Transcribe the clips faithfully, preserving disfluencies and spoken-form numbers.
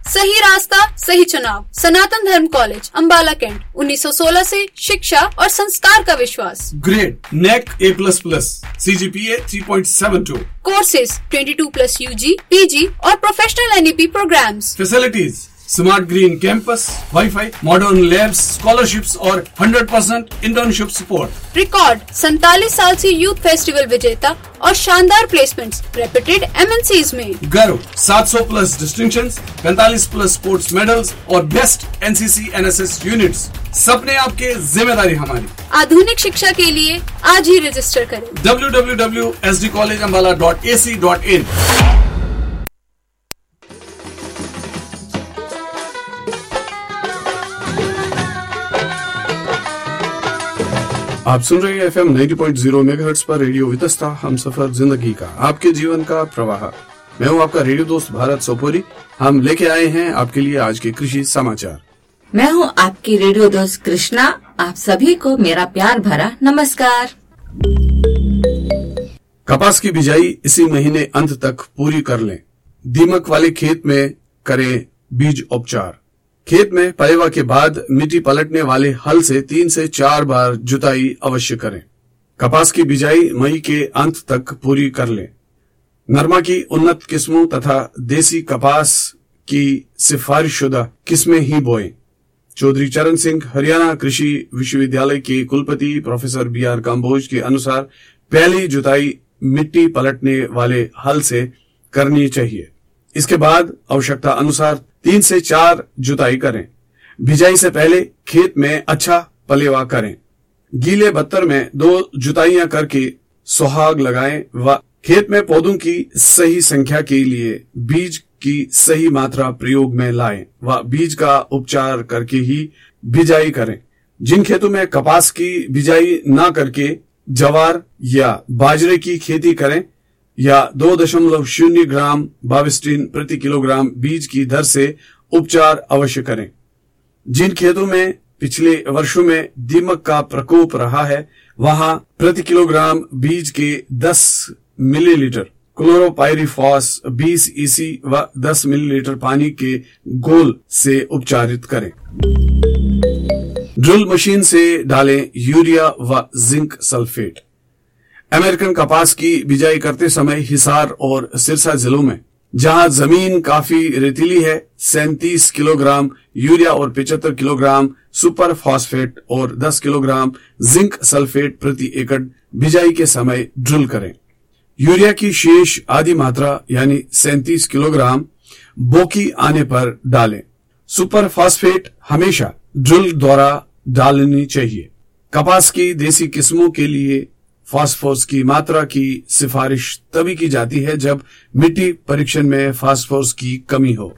सही रास्ता सही चुनाव। सनातन धर्म कॉलेज अंबाला कैंट, उन्नीस सौ सोलह से शिक्षा और संस्कार का विश्वास। Grade neck A plus plus, C G P A three point seven to. Courses बाईस प्लस यूजी, पीजी और professional N E P programmes. Facilities smart green campus, wifi, modern labs, scholarships और hundred percent internship support. Record सैंतालीस साल से youth festival विजेता और शानदार placements reputed M N seize में। गर्व सात सौ प्लस डिस्टिंक्शंस, पैंतालीस प्लस स्पोर्ट्स मेडल्स और best N C C N S S units. सपने आपके, जिम्मेदारी हमारी। आधुनिक शिक्षा के लिए आज ही रजिस्टर करें। W W W dot S D college Ambala dot A C dot in. आप सुन रहे हैं F M ninety point zero megahertz पर रेडियो वितस्ता, हम सफर जिंदगी का, आपके जीवन का प्रवाह। मैं हूं आपका रेडियो दोस्त भारत सोपोरी। हम लेके आए हैं आपके लिए आज के कृषि समाचार। मैं हूं आपकी रेडियो दोस्त कृष्णा। आप सभी को मेरा प्यार भरा नमस्कार। कपास की बिजाई इसी महीने अंत तक पूरी कर लें। दीमक वाले खेत में करें बीज उपचार। खेत में पलेवा के बाद मिट्टी पलटने वाले हल से तीन से चार बार जुताई अवश्य करें। कपास की बिजाई मई के अंत तक पूरी कर लें। नरमा की उन्नत किस्मों तथा देसी कपास की सिफारिशशुदा किस्में ही बोएं। चौधरी चरण सिंह हरियाणा कृषि विश्वविद्यालय के कुलपति प्रोफेसर बी आर काम्बोज के अनुसार पहली जुताई मिट्टी पलटने वाले हल से करनी चाहिए। इसके बाद आवश्यकता अनुसार तीन से चार जुताई करें। बिजाई से पहले खेत में अच्छा पलेवा करें। गीले बत्तर में दो जुताइयां करके सुहाग लगाएं व खेत में पौधों की सही संख्या के लिए बीज की सही मात्रा प्रयोग में लाएं व बीज का उपचार करके ही बिजाई करें। जिन खेतों में कपास की बिजाई न करके जवार या बाजरे की खेती करें या दो दशमलव शून्य ग्राम बाविस्टीन प्रति किलोग्राम बीज की दर से उपचार अवश्य करें। जिन खेतों में पिछले वर्षों में दीमक का प्रकोप रहा है वहां प्रति किलोग्राम बीज के दस मिलीलीटर क्लोरोपाइरिफॉस बीस ईसी व दस मिलीलीटर पानी के घोल से उपचारित करें। ड्रिल मशीन से डालें यूरिया व जिंक सल्फेट। अमेरिकन कपास की बिजाई करते समय हिसार और सिरसा जिलों में जहां जमीन काफी रेतीली है, सैंतीस किलोग्राम यूरिया और पचहत्तर किलोग्राम सुपर फॉस्फेट और दस किलोग्राम जिंक सल्फेट प्रति एकड़ बिजाई के समय ड्रिल करें। यूरिया की शेष आधी मात्रा यानी सैंतीस किलोग्राम बोकी आने पर डालें। सुपर फॉस्फेट हमेशा ड्रिल द्वारा डालनी चाहिए। कपास की देसी किस्मों के लिए फास्फोरस की मात्रा की सिफारिश तभी की जाती है जब मिट्टी परीक्षण में फास्फोरस की कमी हो।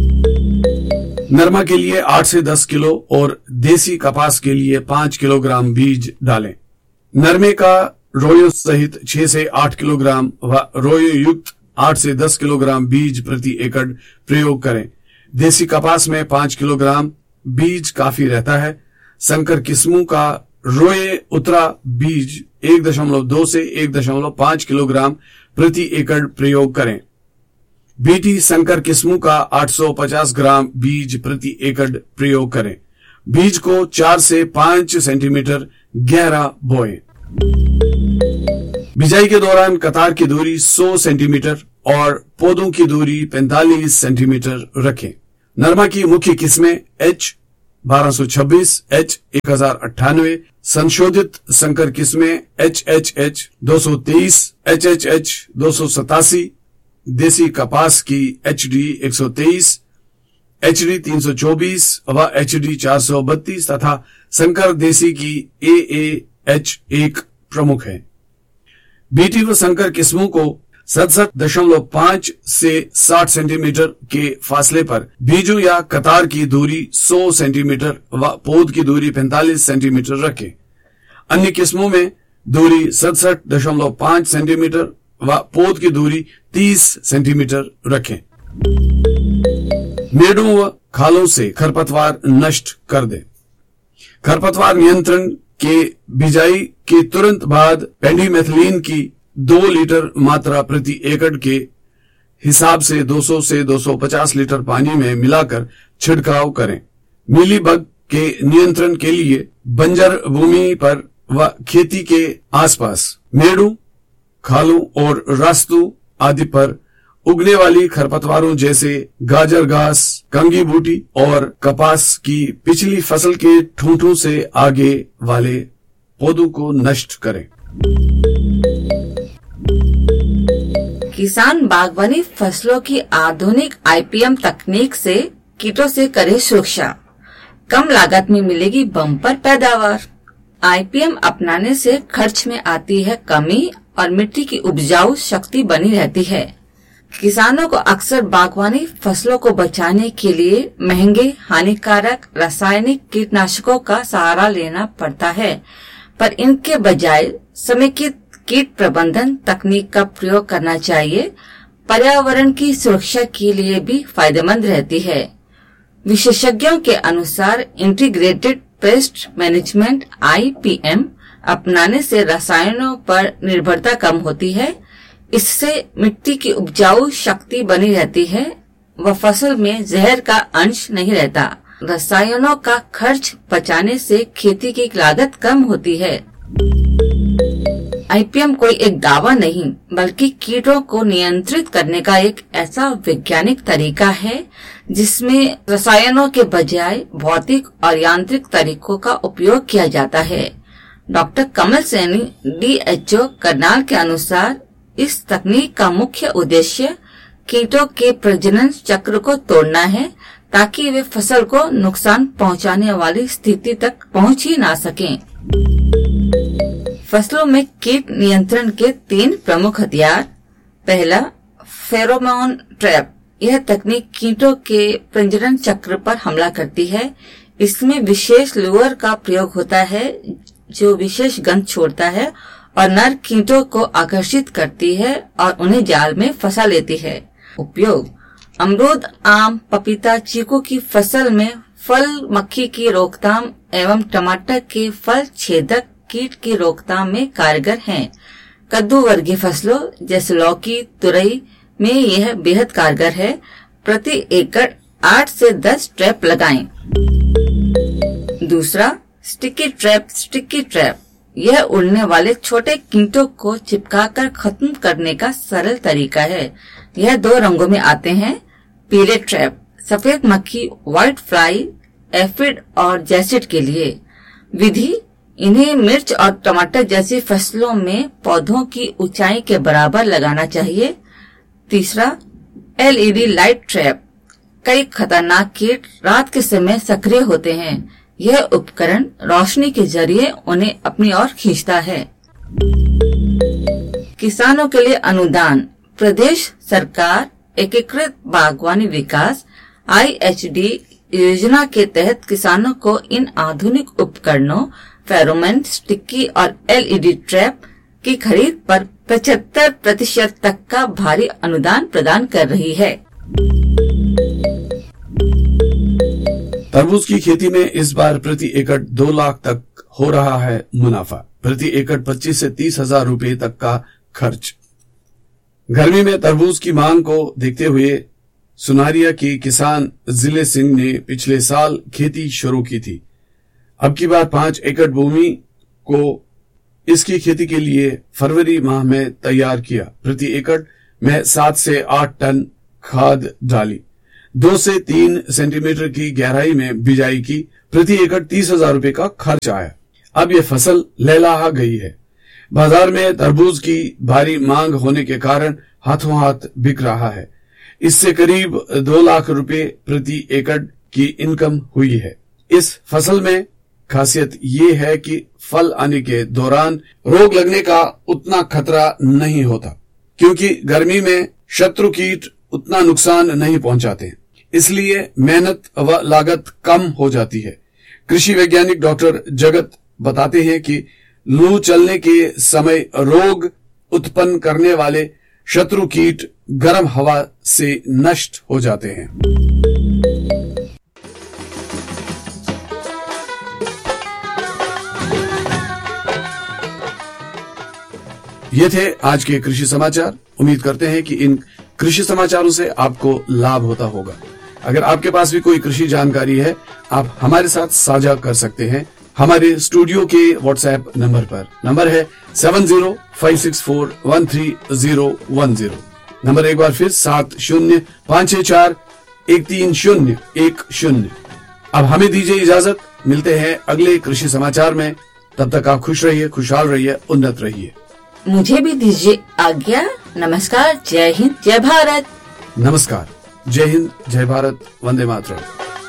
नरमा के लिए आठ से दस किलो और देसी कपास के लिए पांच किलोग्राम बीज डालें। नरमे का रोयो सहित छह से आठ किलोग्राम व रोयो युक्त आठ से दस किलोग्राम बीज प्रति एकड़ प्रयोग करें। देसी कपास में पांच किलोग्राम बीज काफी रहता है। संकर किस्मों का रोए उतरा बीज एक दशमलव दो से एक दशमलव पांच किलोग्राम प्रति एकड़ प्रयोग करें। बीटी संकर किस्मों का आठ सौ पचास ग्राम बीज प्रति एकड़ प्रयोग करें। बीज को चार से पांच सेंटीमीटर गहरा बोएं। बिजाई के दौरान कतार की दूरी सौ सेंटीमीटर और पौधों की दूरी पैंतालीस सेंटीमीटर रखें। नरमा की मुख्य किस्में एच बारह सौ छब्बीस, एच एक हजार अट्ठानवे, संशोधित संकर किस्में एच एच एच दो सौ तेईस, एच एच एच दो सौ सतासी, देसी कपास की एच डी एक सौ तेईस, एच डी तीन सौ चौबीस व एच डी चार सौ बत्तीस तथा संकर देसी की ए ए एच एक प्रमुख है। बीटी व संकर किस्मों को सड़सठ दशमलव पांच से साठ सेंटीमीटर के फासले पर बीजों या कतार की दूरी सौ सेंटीमीटर व पौध की दूरी पैंतालीस सेंटीमीटर रखें। अन्य किस्मों में दूरी सड़सठ दशमलव पांच सेंटीमीटर व पौध की दूरी तीस सेंटीमीटर रखें। मेड़ों व खालों से खरपतवार नष्ट कर दें। खरपतवार नियंत्रण के बिजाई के तुरंत बाद पेंडीमेथिलीन की दो लीटर मात्रा प्रति एकड़ के हिसाब से दो सौ से दो सौ पचास लीटर पानी में मिलाकर छिड़काव करें। मीलीबग के नियंत्रण के लिए बंजर भूमि पर व खेती के आसपास मेड़ू, खालों और रास्तों आदि पर उगने वाली खरपतवारों जैसे गाजर घास, कंगी बूटी और कपास की पिछली फसल के ठूंठों से आगे वाले पौधों को नष्ट करें। किसान बागवानी फसलों की आधुनिक आई पी एम तकनीक से कीटों से करे सुरक्षा, कम लागत में मिलेगी बम्पर पैदावार। आई पी एम अपनाने से खर्च में आती है कमी और मिट्टी की उपजाऊ शक्ति बनी रहती है। किसानों को अक्सर बागवानी फसलों को बचाने के लिए महंगे हानिकारक रासायनिक कीटनाशकों का सहारा लेना पड़ता है, पर इनके बजाय समेकित कीट प्रबंधन तकनीक का प्रयोग करना चाहिए। पर्यावरण की सुरक्षा के लिए भी फायदेमंद रहती है। विशेषज्ञों के अनुसार integrated pest management I P M अपनाने से रसायनों पर निर्भरता कम होती है। इससे मिट्टी की उपजाऊ शक्ति बनी रहती है व फसल में जहर का अंश नहीं रहता। रसायनों का खर्च बचाने से खेती की लागत कम होती है। आई पी एम कोई एक दावा नहीं, बल्कि कीटों को नियंत्रित करने का एक ऐसा वैज्ञानिक तरीका है जिसमें रसायनों के बजाय भौतिक और यांत्रिक तरीकों का उपयोग किया जाता है। डॉक्टर कमल Saini D H O Karnal के अनुसार इस तकनीक का मुख्य उद्देश्य कीटों के प्रजनन चक्र को तोड़ना है, ताकि वे फसल को नुकसान पहुंचाने वाली स्थिति तक पहुंच ही ना सकें। फसलों में कीट नियंत्रण के तीन प्रमुख हथियार। पहला, फेरोमोन ट्रैप। यह तकनीक कीटों के प्रजनन चक्र पर हमला करती है। इसमें विशेष लुअर का प्रयोग होता है जो विशेष गंध छोड़ता है और नर कीटों को आकर्षित करती है और उन्हें जाल में फंसा लेती है। उपयोग: अमरूद, आम, पपीता, चीकू की फसल में फल मक्खी की रोकथाम एवं टमाटर के फल छेदक कीट की रोकथाम में कारगर हैं। कद्दू वर्गीय फसलों जैसे लौकी, तुरई में यह बेहद कारगर है। प्रति एकड़ आठ से दस ट्रैप लगाएं। दूसरा, स्टिकी ट्रैप। स्टिकी ट्रैप यह उड़ने वाले छोटे कीटों को चिपकाकर खत्म करने का सरल तरीका है। यह दो रंगों में आते हैं। पीले ट्रैप सफेद मक्खी, व्हाइट फ्लाई, एफिड और जैसिड के लिए। विधि: इन्हें मिर्च और टमाटर जैसी फसलों में पौधों की ऊंचाई के बराबर लगाना चाहिए। तीसरा, L E D light trap. कई खतरनाक कीट रात के समय सक्रिय होते हैं। यह उपकरण रोशनी के जरिए उन्हें अपनी ओर खींचता है। किसानों के लिए अनुदान: प्रदेश सरकार एकीकृत बागवानी विकास आई एच डी योजना के तहत किसानों को इन आधुनिक उपकरणों फेरोमोन, स्टिकी और एल ई डी ट्रैप की खरीद पर पचहत्तर प्रतिशत तक का भारी अनुदान प्रदान कर रही है। तरबूज की खेती में इस बार प्रति एकड़ दो लाख तक हो रहा है मुनाफा। प्रति एकड़ पच्चीस से तीस हजार रूपये तक का खर्च। गर्मी में तरबूज की मांग को देखते हुए सुनारिया की किसान जिले सिंह ने पिछले साल खेती शुरू की थी। अब की बार पांच एकड़ भूमि को इसकी खेती के लिए फरवरी माह में तैयार किया। प्रति एकड़ में सात से आठ टन खाद डाली। दो से तीन सेंटीमीटर की गहराई में बिजाई की। प्रति एकड़ तीस हजार रूपये का खर्च आया। अब यह फसल लहलहा गई है। बाजार में तरबूज की भारी मांग होने के कारण हाथों हाथ बिक रहा है। इससे करीब दो लाख रुपए प्रति एकड़ की इनकम हुई है। इस फसल में खासियत ये है कि फल आने के दौरान रोग लगने का उतना खतरा नहीं होता, क्योंकि गर्मी में शत्रु कीट उतना नुकसान नहीं पहुंचाते। इसलिए मेहनत व लागत कम हो जाती है। कृषि वैज्ञानिक डॉक्टर जगत बताते हैं कि लू चलने के समय रोग उत्पन्न करने वाले शत्रु कीट गर्म हवा से नष्ट हो जाते हैं। ये थे आज के कृषि समाचार। उम्मीद करते हैं कि इन कृषि समाचारों से आपको लाभ होता होगा। अगर आपके पास भी कोई कृषि जानकारी है, आप हमारे साथ साझा कर सकते हैं हमारे स्टूडियो के व्हाट्सएप नंबर पर। नंबर है seven zero five six four one three zero one zero. Number एक बार फिर सात शून्य पाँच छह चार एक तीन शून्य एक शून्य। अब हमें दीजिए इजाजत, मिलते हैं अगले कृषि समाचार में। तब तक आप खुश रहिए, खुशहाल रहिए, उन्नत रहिए। मुझे भी दीजिए आज्ञा। नमस्कार, जय हिंद, जय भारत। नमस्कार, जय हिंद, जय भारत, वंदे मातरम।